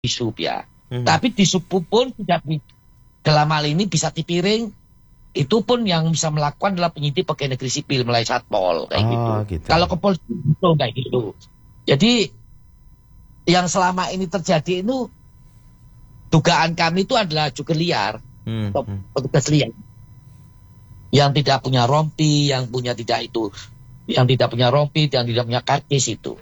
disub ya. Tapi disub pun tidak dalam hal ini bisa Tipiring, itu pun yang bisa melakukan adalah penyidik pegawai negeri sipil melalui Satpol kayak gitu. Kalau kepolisian itu kayak gitu. Jadi yang selama ini terjadi itu dugaan kami itu adalah jukir liar atau petugas liar yang tidak punya rompi, yang tidak punya rompi, yang tidak punya karcis itu.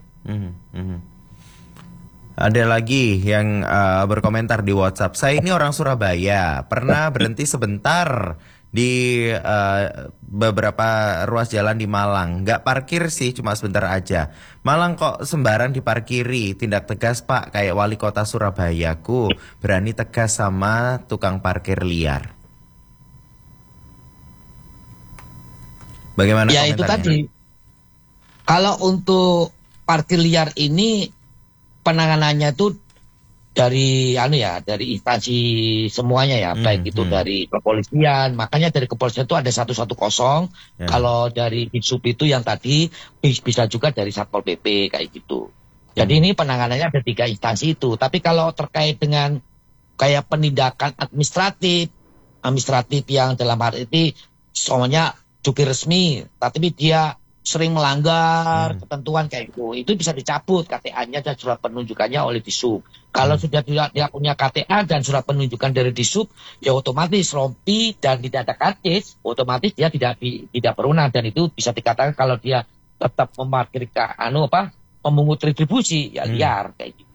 Ada lagi yang berkomentar di WhatsApp. Saya ini orang Surabaya, pernah berhenti sebentar di beberapa ruas jalan di Malang. Nggak parkir sih, cuma sebentar aja. Malang kok sembarang diparkiri. Tindak tegas Pak, kayak wali kota Surabayaku berani tegas sama tukang parkir liar. Bagaimana ya komentarnya? Itu tadi, kalau untuk parkir liar ini penanganannya itu dari instansi semuanya ya, baik itu dari kepolisian. Makanya dari kepolisian itu ada 110. Kalau dari Disub itu yang tadi bisa juga dari Satpol PP kayak gitu. Jadi ini penanganannya ada 3 instansi itu. Tapi kalau terkait dengan kayak penindakan administratif yang dalam hal ini semuanya jukir resmi, tapi dia sering melanggar ketentuan kayak itu bisa dicabut KTA-nya dan surat penunjukannya oleh Disub. Kalau sudah tidak punya KTA dan surat penunjukan dari Disub, ya otomatis rompi dan tidak ada karcis, otomatis dia tidak berwenang, dan itu bisa dikatakan kalau dia tetap memarkirkan memungut retribusi ya liar kayak gitu.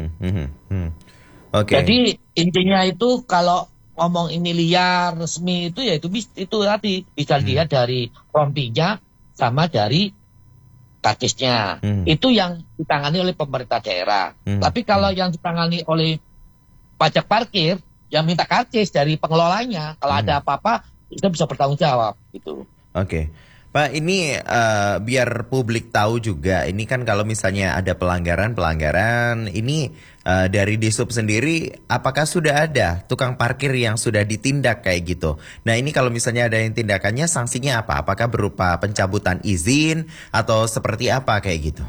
Jadi intinya itu kalau ngomong ini liar resmi itu ya itu tadi bisa dilihat dari rompinya sama dari karcisnya. Itu yang ditangani oleh pemerintah daerah. Tapi kalau yang ditangani oleh pajak parkir, yang minta karcis dari pengelolanya. Kalau ada apa-apa, itu bisa bertanggung jawab gitu. Oke. Pak, ini biar publik tahu juga, ini kan kalau misalnya ada pelanggaran, ini dari Disub sendiri, apakah sudah ada tukang parkir yang sudah ditindak kayak gitu? Nah ini kalau misalnya ada yang tindakannya, sanksinya apa? Apakah berupa pencabutan izin atau seperti apa kayak gitu?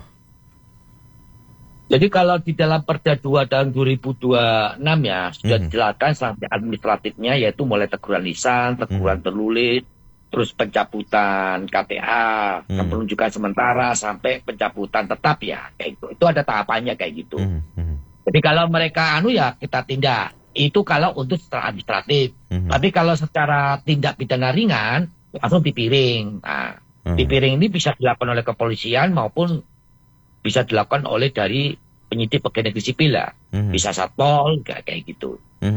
Jadi kalau di dalam Perda 2 tahun 2026 ya, sudah dijelaskan sanksi administratifnya, yaitu mulai teguran lisan, teguran tertulis, terus pencabutan KTA, penunjukan sementara sampai pencabutan tetap ya, kayak gitu. Itu ada tahapannya kayak gitu. Jadi kalau mereka kita tindak. Itu kalau untuk secara administratif. Tapi kalau secara tindak pidana ringan langsung Tipiring. Nah, Tipiring ini bisa dilakukan oleh kepolisian maupun bisa dilakukan oleh dari penyidik pegawai negeri sipil lah. Bisa Satpol kayak gitu.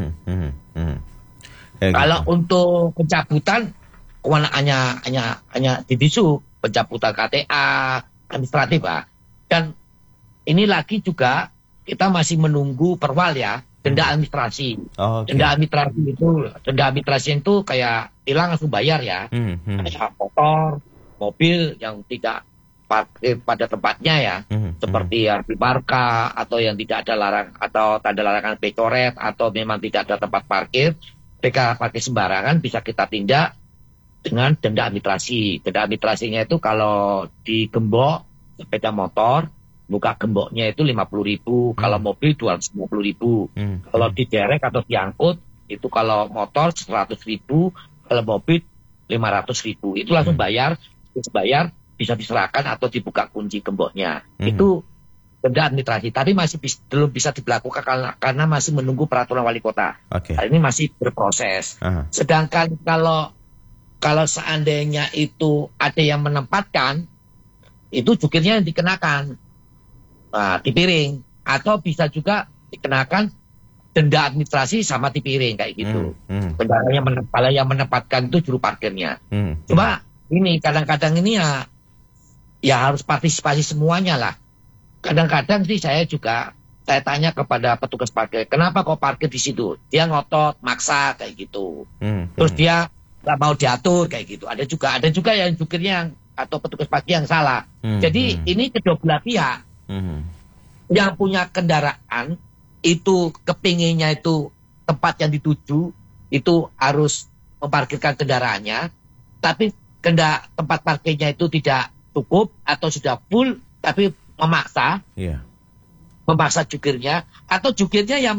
Kalau untuk pencabutan kewenangannya hanya di Disub, pencabutan KTA administratif Pak. Dan ini lagi juga kita masih menunggu perwal ya, denda administrasi. Denda administrasi itu kayak tilang langsung bayar ya. Kayak motor, mobil yang tidak parkir pada tempatnya ya, seperti yang di marka atau yang tidak ada atau tanda larangan pecoret atau memang tidak ada tempat parkir, mereka parkir sembarangan bisa kita tindak dengan denda administrasi. Denda administrasinya itu kalau digembok sepeda motor, buka gemboknya itu 50.000, kalau mobil 250.000. Kalau diderek atau diangkut itu kalau motor 100.000, kalau mobil 500.000. Itu langsung bayar bisa diserahkan atau dibuka kunci gemboknya. Itu denda administrasi, tapi masih belum bisa dilakukan karena masih menunggu peraturan wali kota. Ini masih berproses. Sedangkan kalau seandainya itu ada yang menempatkan, itu jukirnya yang dikenakan Tipiring, atau bisa juga dikenakan denda administrasi sama Tipiring kayak gitu. Kalau yang menempatkan itu juru parkirnya. Cuma ini kadang-kadang ini ya harus partisipasi semuanya lah. Kadang-kadang sih saya tanya kepada petugas parkir, kenapa kok parkir di situ? Dia ngotot, maksa kayak gitu. Terus dia nggak mau diatur kayak gitu. Ada juga yang jukirnya atau petugas parkir yang salah. Jadi ini kedua belah pihak. Yang punya kendaraan itu kepinginnya itu tempat yang dituju itu harus memparkirkan kendaraannya, tapi tempat parkirnya itu tidak cukup atau sudah full tapi memaksa. memaksa jukirnya, atau jukirnya yang